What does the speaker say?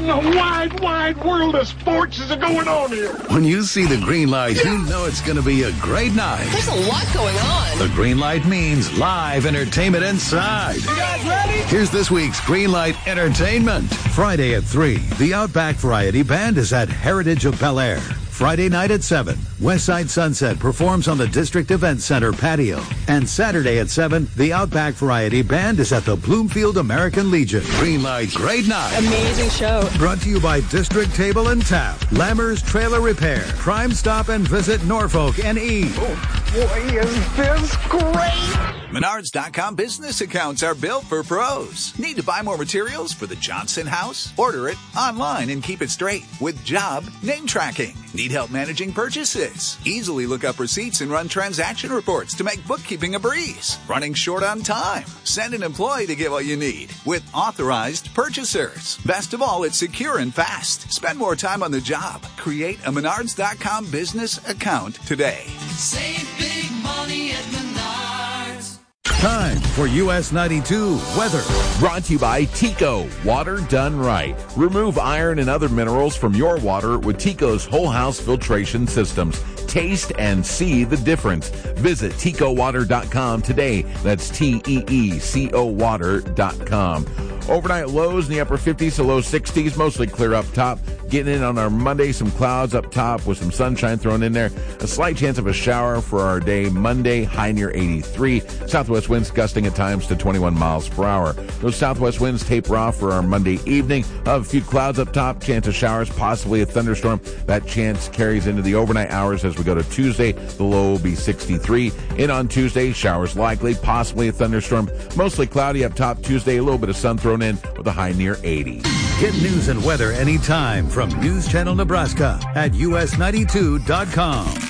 in the wide, wide world of sports is going on here? When you see the green light, you know it's going to be a great night. There's a lot going on. The green light means live entertainment inside. You guys ready? Here's this week's Green Light Entertainment. Friday at 3, the Outback Variety Band is at Heritage of Bel Air. Friday night at 7, Westside Sunset performs on the District Event Center patio. And Saturday at 7, the Outback Variety Band is at the Bloomfield American Legion. Green Light, great night. Amazing show. Brought to you by District Table and Tap, Lammers Trailer Repair, Crime Stop and Visit Norfolk NE. Oh, boy, is this great! Menards.com business accounts are built for pros. Need to buy more materials for the Johnson house? Order it online and keep it straight with job name tracking. Need help managing purchases? Easily look up receipts and run transaction reports to make bookkeeping a breeze. Running short on time? Send an employee to get what you need with authorized purchasers. Best of all, it's secure and fast. Spend more time on the job. Create a Menards.com business account today. Save big money at Menards. Time for US 92 weather. Brought to you by Tico, water done right. Remove iron and other minerals from your water with Tico's whole house filtration systems. Taste and see the difference. Visit TicoWater.com today. That's TEECO water.com. Overnight lows in the upper 50s to low 60s, mostly clear up top. Getting in on our Monday, some clouds up top with some sunshine thrown in there. A slight chance of a shower for our day Monday, high near 83. Southwest winds gusting at times to 21 miles per hour. Those southwest winds taper off for our Monday evening. A few clouds up top, chance of showers, possibly a thunderstorm. That chance carries into the overnight hours as we go to Tuesday. The low will be 63. In on Tuesday, showers likely, possibly a thunderstorm. Mostly cloudy up top Tuesday, a little bit of sun thrown in with a high near 80. Get news and weather anytime from News Channel Nebraska at us92.com.